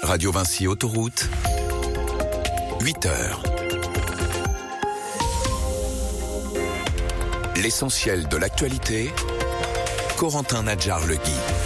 Radio Vinci Autoroute, 8h. L'essentiel de l'actualité, Corentin Nadjar-Legui.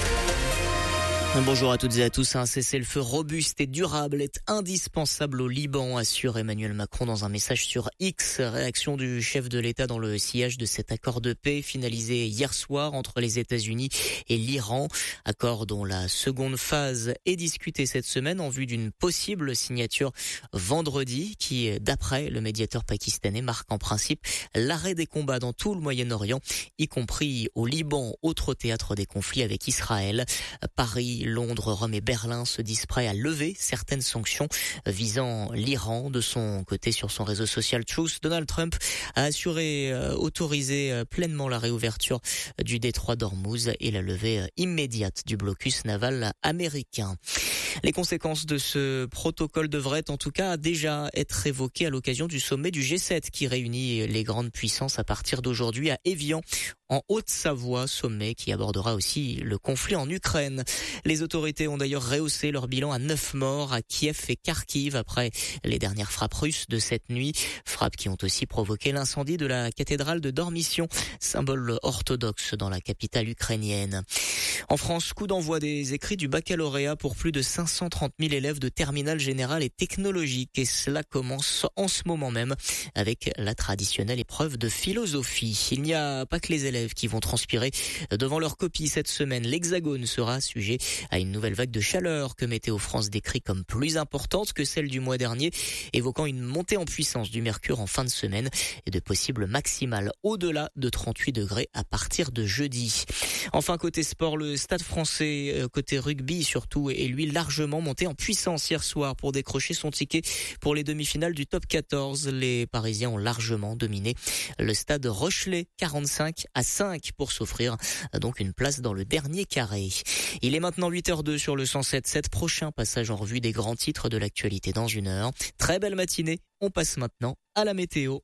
Bonjour à toutes et à tous. Un cessez-le-feu robuste et durable est indispensable au Liban, assure Emmanuel Macron dans un message sur X. Réaction du chef de l'État dans le sillage de cet accord de paix finalisé hier soir entre les États-Unis et l'Iran. Accord dont la seconde phase est discutée cette semaine en vue d'une possible signature vendredi qui, d'après le médiateur pakistanais, marque en principe l'arrêt des combats dans tout le Moyen-Orient, y compris au Liban, autre théâtre des conflits avec Israël. Paris, Londres, Rome et Berlin se disent prêts à lever certaines sanctions visant l'Iran. De son côté, sur son réseau social Truth, Donald Trump a assuré autoriser pleinement la réouverture du détroit d'Ormuz et la levée immédiate du blocus naval américain. Les conséquences de ce protocole devraient en tout cas déjà être évoquées à l'occasion du sommet du G7 qui réunit les grandes puissances à partir d'aujourd'hui à Évian, en Haute-Savoie, sommet qui abordera aussi le conflit en Ukraine. Les autorités ont d'ailleurs rehaussé leur bilan à 9 morts à Kiev et Kharkiv après les dernières frappes russes de cette nuit. Frappes qui ont aussi provoqué l'incendie de la cathédrale de Dormition, symbole orthodoxe dans la capitale ukrainienne. En France, coup d'envoi des écrits du baccalauréat pour plus de 530 000 élèves de terminale générale et technologique. Et cela commence en ce moment même avec la traditionnelle épreuve de philosophie. Il n'y a pas que les élèves qui vont transpirer devant leur copie cette semaine. L'Hexagone sera sujet à une nouvelle vague de chaleur que Météo France décrit comme plus importante que celle du mois dernier, évoquant une montée en puissance du mercure en fin de semaine et de possibles maximales au-delà de 38 degrés à partir de jeudi. Enfin, côté sport, le Stade Français, côté rugby surtout, est lui largement monté en puissance hier soir pour décrocher son ticket pour les demi-finales du top 14. Les Parisiens ont largement dominé le stade Rochelet, 45-5 pour s'offrir donc une place dans le dernier carré. Il est maintenant 8h02 sur le 107.7. Prochain passage en revue des grands titres de l'actualité dans une heure. Très belle matinée. On passe maintenant à la météo.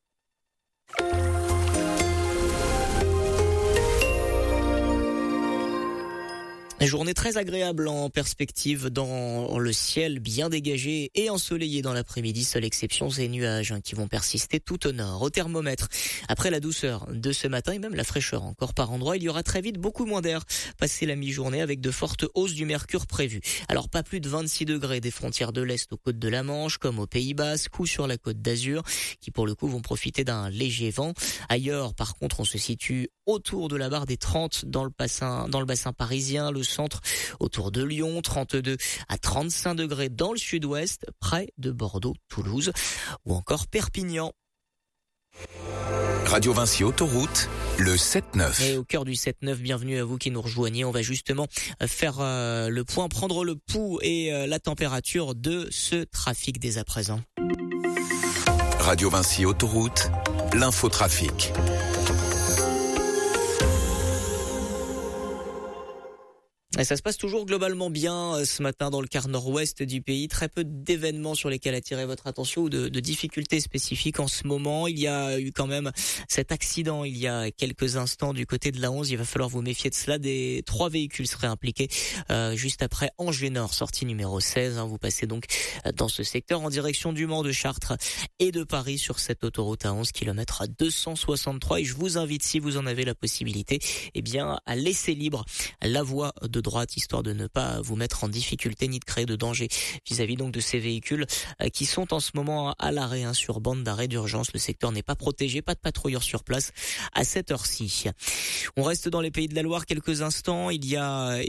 Une journée très agréable en perspective dans le ciel bien dégagé et ensoleillé dans l'après-midi. Seule exception, ces nuages qui vont persister tout au nord. Au thermomètre, après la douceur de ce matin et même la fraîcheur encore par endroits, il y aura très vite beaucoup moins d'air passé la mi-journée avec de fortes hausses du mercure prévues. Alors pas plus de 26 degrés des frontières de l'Est aux côtes de la Manche comme aux Pays Basques ou sur la côte d'Azur qui pour le coup vont profiter d'un léger vent. Ailleurs par contre on se situe autour de la barre des 30 dans le bassin parisien, le centre autour de Lyon, 32 à 35 degrés dans le sud-ouest, près de Bordeaux, Toulouse ou encore Perpignan. Radio Vinci Autoroute, le 7-9. Et au cœur du 7-9, bienvenue à vous qui nous rejoignez. On va justement faire le point, prendre le pouls et la température de ce trafic dès à présent. Radio Vinci Autoroute, l'infotrafic. Et ça se passe toujours globalement bien ce matin dans le quart nord-ouest du pays. Très peu d'événements sur lesquels attirer votre attention ou de difficultés spécifiques en ce moment. Il y a eu quand même cet accident il y a quelques instants du côté de la 11. Il va falloir vous méfier de cela. 3 véhicules seraient impliqués juste après Angers Nord, sortie numéro 16. Vous passez donc dans ce secteur en direction du Mans, de Chartres et de Paris sur cette autoroute à 11 km 263. Et je vous invite, si vous en avez la possibilité, à laisser libre la voie de droite, histoire de ne pas vous mettre en difficulté ni de créer de danger vis-à-vis donc de ces véhicules qui sont en ce moment à l'arrêt sur bande d'arrêt d'urgence. Le secteur n'est pas protégé, pas de patrouilleurs sur place à cette heure-ci. On reste dans les Pays de la Loire quelques instants. Il y a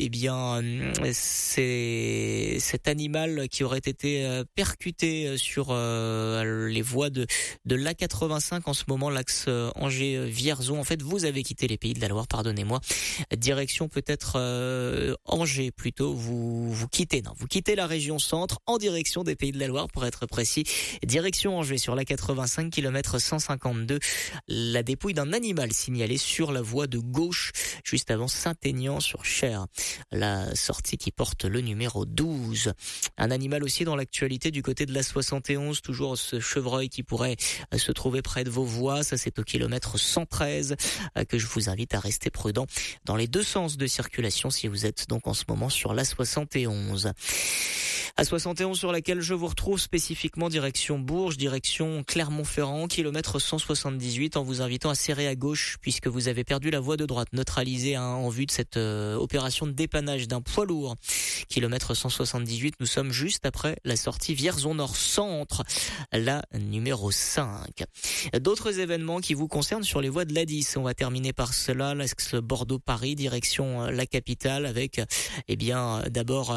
cet animal qui aurait été percuté sur les voies de l'A85 en ce moment, l'axe Angers-Vierzon. En fait, vous avez quitté les Pays de la Loire, pardonnez-moi. Direction peut-être Angers plutôt, vous quittez la région centre en direction des Pays de la Loire pour être précis. Direction Angers sur la 85 km 152. La dépouille d'un animal signalé sur la voie de gauche juste avant Saint-Aignan sur Cher. La sortie qui porte le numéro 12. Un animal aussi dans l'actualité du côté de la 71, toujours ce chevreuil qui pourrait se trouver près de vos voies. Ça c'est au kilomètre 113 que je vous invite à rester prudent dans les deux sens de circulation si vous êtes donc en ce moment sur la 71. A71 sur laquelle je vous retrouve spécifiquement direction Bourges, direction Clermont-Ferrand, kilomètre 178, en vous invitant à serrer à gauche puisque vous avez perdu la voie de droite neutralisée en vue de cette opération de dépannage d'un poids lourd. Kilomètre 178, nous sommes juste après la sortie Vierzon-Nord Centre, la numéro 5. D'autres événements qui vous concernent sur les voies de l'A10. On va terminer par cela, l'axe Bordeaux-Paris, direction la capitale, avec d'abord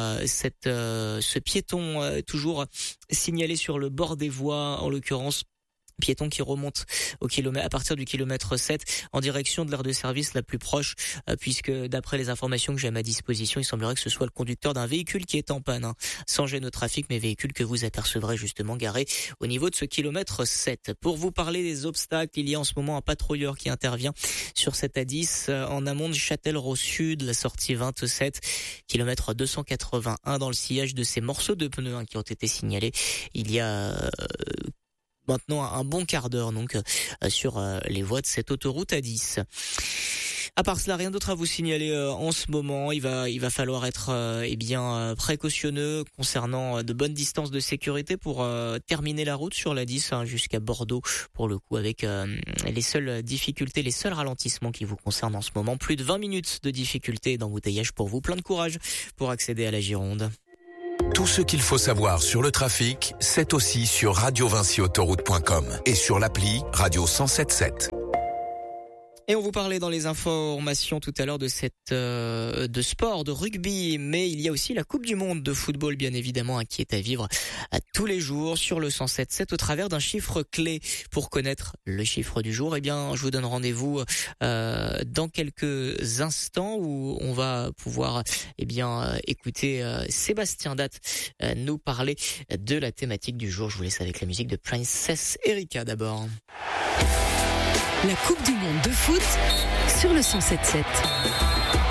ce piéton toujours signalé sur le bord des voies, en l'occurrence piéton qui remonte à partir du kilomètre 7 en direction de l'aire de service la plus proche, puisque d'après les informations que j'ai à ma disposition, il semblerait que ce soit le conducteur d'un véhicule qui est en panne, sans gêne au trafic, mais véhicule que vous apercevrez justement garé au niveau de ce kilomètre 7. Pour vous parler des obstacles, il y a en ce moment un patrouilleur qui intervient sur cette A10 en amont de Châtellerault Sud, la sortie 27, kilomètre 281, dans le sillage de ces morceaux de pneus qui ont été signalés il y a maintenant un bon quart d'heure donc sur les voies de cette autoroute A10. À part cela, rien d'autre à vous signaler en ce moment. Il va falloir être précautionneux concernant de bonnes distances de sécurité pour terminer la route sur l'A10 jusqu'à Bordeaux, pour le coup, avec les seules ralentissements qui vous concernent en ce moment. Plus de 20 minutes de difficulté et d'embouteillage pour vous. Plein de courage pour accéder à la Gironde. Tout ce qu'il faut savoir sur le trafic, c'est aussi sur radiovinciautoroute.com et sur l'appli Radio 107.7. Et on vous parlait dans les informations tout à l'heure de de sport, de rugby, mais il y a aussi la Coupe du Monde de football, bien évidemment, qui est à vivre tous les jours sur le 107.7 au travers d'un chiffre clé. Pour connaître le chiffre du jour, je vous donne rendez-vous dans quelques instants où on va pouvoir écouter Sébastien Datt nous parler de la thématique du jour. Je vous laisse avec la musique de Princess Erika d'abord. La Coupe du Monde de foot sur le 107.7.